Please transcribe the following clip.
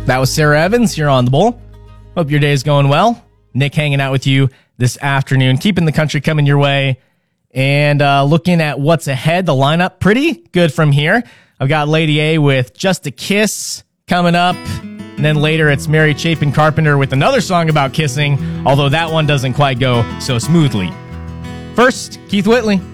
That was Sarah Evans here on The Bull. Hope your day is going well. Nick hanging out with you this afternoon, keeping the country coming your way, and looking at what's ahead. The lineup pretty good from here. I've got Lady A with Just a Kiss coming up, and then later it's Mary Chapin Carpenter with another song about kissing, although that one doesn't quite go so smoothly. First, Keith Whitley.